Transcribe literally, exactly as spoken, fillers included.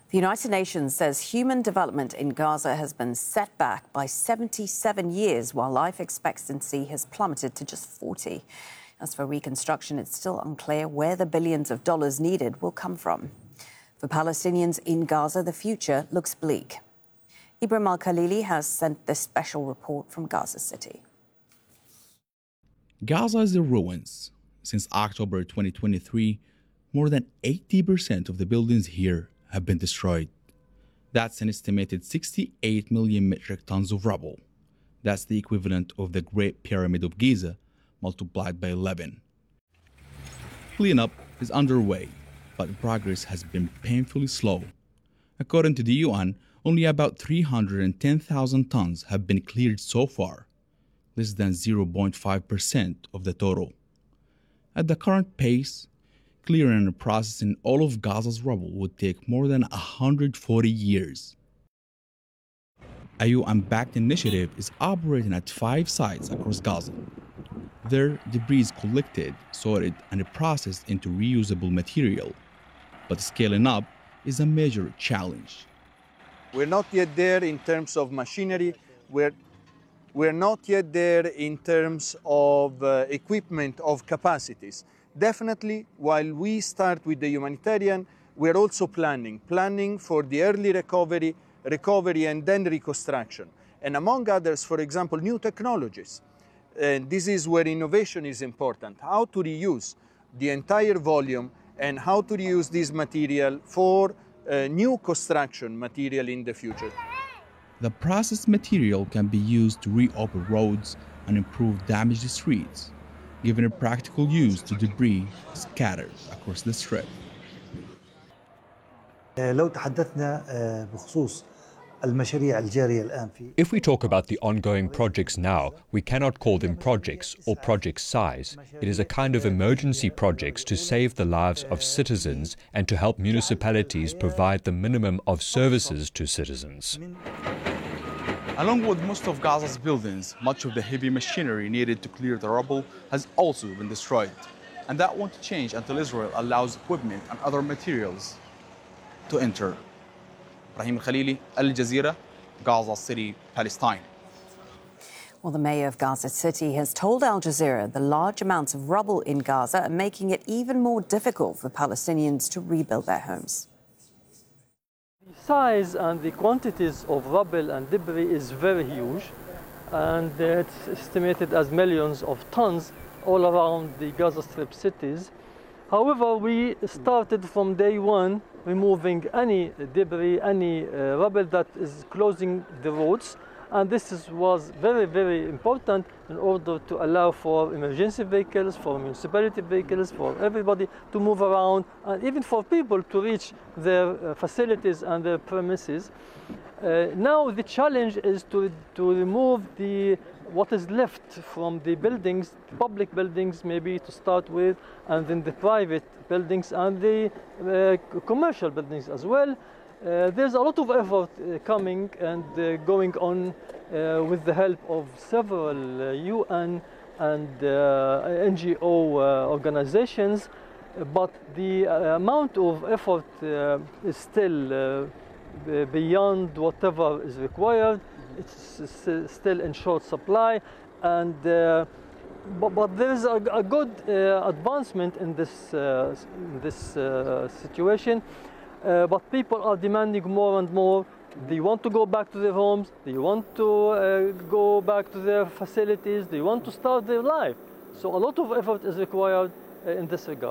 The United Nations says human development in Gaza has been set back by seventy-seven years, while life expectancy has plummeted to just forty. As for reconstruction, it's still unclear where the billions of dollars needed will come from. For Palestinians in Gaza, the future looks bleak. Ibrahim Al-Khalili has sent this special report from Gaza City. Gaza is in ruins. Since October twenty twenty-three, more than eighty percent of the buildings here have been destroyed. That's an estimated sixty-eight million metric tons of rubble. That's the equivalent of the Great Pyramid of Giza multiplied by eleven. Cleanup is underway, but progress has been painfully slow. According to the U N, only about three hundred ten thousand tons have been cleared so far, less than zero point five percent of the total. At the current pace, clearing and processing all of Gaza's rubble would take more than one hundred forty years. A U N-backed initiative is operating at five sites across Gaza. There, debris is collected, sorted, and processed into reusable material. But scaling up is a major challenge. We're not yet there in terms of machinery. We're, we're not yet there in terms of uh, equipment, of capacities. Definitely, while we start with the humanitarian, we're also planning, planning for the early recovery, recovery and then reconstruction. And among others, for example, new technologies. And this is where innovation is important, how to reuse the entire volume and how to reuse this material for uh, new construction material in the future. The processed material can be used to reopen roads and improve damaged streets, giving a practical use to debris scattered across the strip. لو تحدثنا بخصوص المشاريع الجارية الآن في If we talk about the ongoing projects now, we cannot call them projects or project size. It is a kind of emergency projects to save the lives of citizens and to help municipalities provide the minimum of services to citizens. Along with most of Gaza's buildings, much of the heavy machinery needed to clear the rubble has also been destroyed. And that won't change until Israel allows equipment and other materials to enter. Ibrahim Al-Khalili, Al Jazeera, Gaza City, Palestine. Well, the mayor of Gaza City has told Al Jazeera the large amounts of rubble in Gaza are making it even more difficult for Palestinians to rebuild their homes. The size and the quantities of rubble and debris is very huge, and it's estimated as millions of tons all around the Gaza Strip cities. However, we started from day one removing any debris, any uh, rubble that is closing the roads, and this is, was very, very important in order to allow for emergency vehicles, for municipality vehicles, for everybody to move around, and even for people to reach their uh, facilities and their premises. Uh, now the challenge is to, to remove the what is left from the buildings, public buildings maybe to start with, and then the private buildings and the uh, commercial buildings as well. Uh, there's a lot of effort uh, coming and uh, going on uh, with the help of several uh, U N and uh, N G O uh, organizations, but the uh, amount of effort uh, is still uh, beyond whatever is required. It's still in short supply, and uh, but, but there is a, a good uh, advancement in this uh, in this uh, situation. Uh, but people are demanding more and more. They want to go back to their homes. They want to uh, go back to their facilities. They want to start their life. So a lot of effort is required uh, in this regard.